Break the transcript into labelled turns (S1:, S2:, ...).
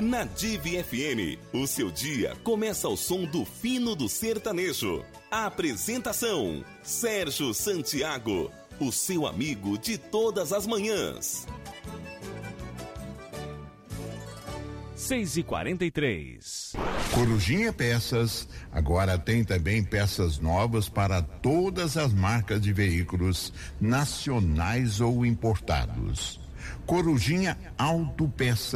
S1: Na Divi FM, o seu dia começa ao som do fino do sertanejo. A apresentação, Sérgio Santiago, o seu amigo de todas as manhãs.
S2: 6h43.
S3: Corujinha Peças agora tem também peças novas para todas as marcas de veículos nacionais ou importados. Corujinha Autopeças